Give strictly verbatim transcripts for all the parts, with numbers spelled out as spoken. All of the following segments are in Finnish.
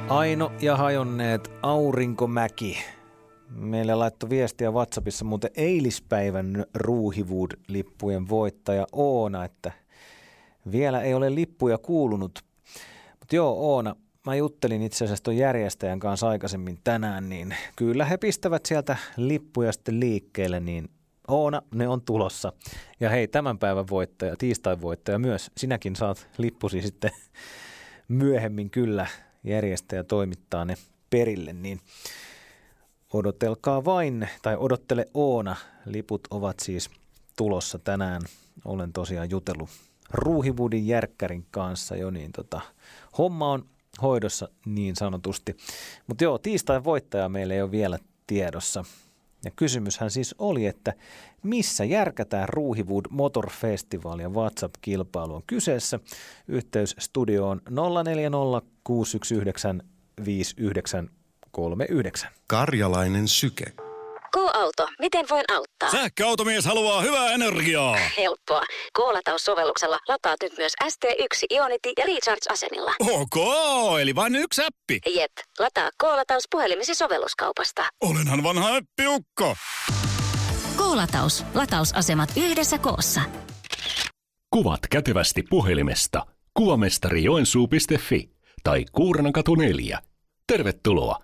Aino ja hajonneet Aurinkomäki. Meille laittoi viestiä WhatsAppissa muuten eilispäivän Ruuhiwood-lippujen voittaja Oona, että vielä ei ole lippuja kuulunut. Mutta joo, Oona, mä juttelin itse asiassa ton järjestäjän kanssa aikaisemmin tänään, niin kyllä he pistävät sieltä lippuja sitten liikkeelle, niin Oona, ne on tulossa. Ja hei, tämän päivän voittaja, tiistain voittaja myös, sinäkin saat lippusi sitten myöhemmin kyllä. Järjestäjä toimittaa ne perille, niin odotelkaa vain, tai odottele Oona, liput ovat siis tulossa tänään. Olen tosiaan jutellut Ruuhiwoodin Järkkärin kanssa jo, niin tota, homma on hoidossa niin sanotusti. Mutta joo, tiistain voittaja meillä ei ole vielä tiedossa. Ja kysymyshän siis oli, että missä järkätään Ruuhiwood Motor Festival ja WhatsApp-kilpailu on kyseessä. Yhteys studioon nolla neljä nolla kuusi yksi yhdeksän viisi yhdeksän kolme yhdeksän. Karjalainen syke. K-auto, miten voin auttaa? Sähköautomies haluaa hyvää energiaa. Helppoa. K-lataussovelluksella lataat nyt myös S T yksi Ionity ja Recharge-asemilla. Ok, eli vain yksi appi. Jep, lataa K-lataus puhelimesi sovelluskaupasta. Olenhan vanha appiukko. K-lataus. Latausasemat yhdessä koossa. Kuvat kätevästi puhelimesta. Kuvamestari joensuu piste fi tai Kuurnankatu neljä. Tervetuloa.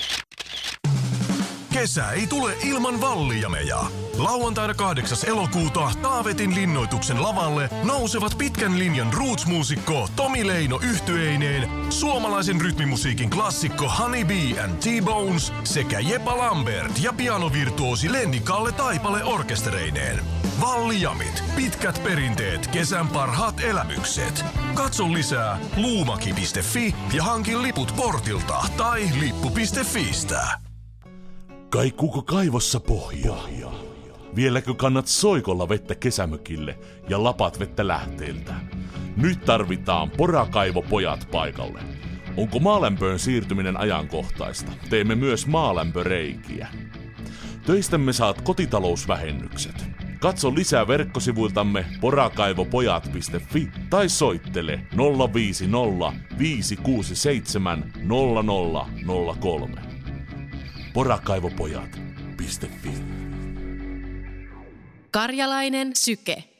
Kesä ei tule ilman Vallijameja. Lauantaina kahdeksas elokuuta Taavetin linnoituksen lavalle nousevat pitkän linjan roots-muusikko Tomi Leino yhtyeineen, suomalaisen rytmimusiikin klassikko Honey Bee and T-Bones sekä Jepa Lambert ja pianovirtuosi Lenni Kalle Taipale orkestereineen. Vallijamit, pitkät perinteet, kesän parhaat elämykset. Katso lisää luumaki piste fi ja hankin liput portilta tai lippu piste fiistä. Kaikuuko kaivossa pohjaa? Vieläkö kannat soikolla vettä kesämökille ja lapat vettä lähteiltä? Nyt tarvitaan Porakaivopojat paikalle. Onko maalämpöön siirtyminen ajankohtaista? Teemme myös maalämpöreikiä. Töistämme saat kotitalousvähennykset. Katso lisää verkkosivuiltamme porakaivopojat piste fi tai soittele nolla viisi nolla viisi kuusi seitsemän nolla nolla nolla kolme. porakaivopojat piste fi. Karjalainen syke.